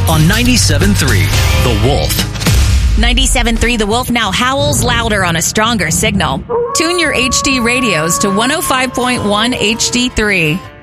on 97.3 The Wolf. 97.3 The Wolf now howls louder on a stronger signal. Tune your HD radios to 105.1 HD3.